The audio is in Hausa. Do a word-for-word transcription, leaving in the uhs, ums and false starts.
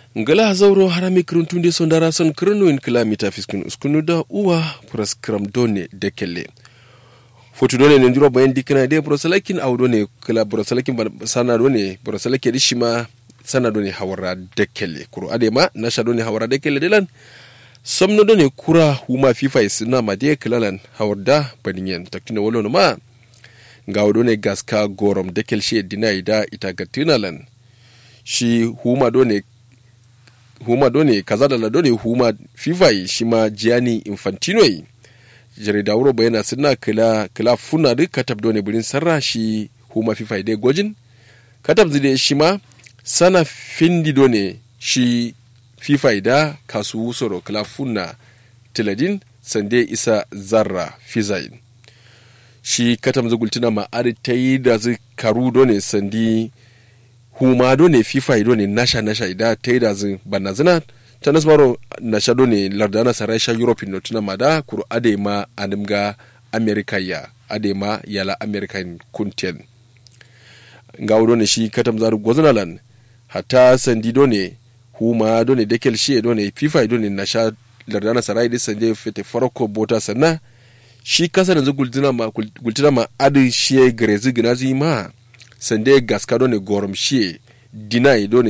ngala zauro harami kruntunde sondara son krunu in kilomita fiskun uskunu da uwa praskram done dekelle fotu done ne ndiro bayan dikana de brosalakin awdo ne kala brosalakin sana done brosalake dishima sana done hawara dekelle kuro adema nasha done hawara dekelle delan somno done kura huma fifa isna ma de klalan hawarda badingen taktina wolo ma ngawdo ne gaska gorom dekel she dinaida itagattinalan shi huma done huma done kaza da done huma fifa shi ma Gianni Infantino yi jarida wuro bayana suna kila kila funa duk katab done burin sarra shi huma fifa dai gojin katab zide shi ma sana findi done shi fifa da kasu soro kila funa tiladin sande isa zarra fizain shi katam zugultina ma ari tayi da zai karu done sandi huma done fifa done nasha nasha ida taida zin banazina tanas baro nasha done lardana saraisha europe no tuna mada kuru adema animga america ya adema yala american kunten ngawo done shi katam zaru gozunalan hata sandi done huma done dekel shi done fifa done nasha lardana sarai de sanje fete farko bota sanna shi kasa da gultina ma gultina ma adi shi grezi gnazi ma sande gaska done gorom shi dinai done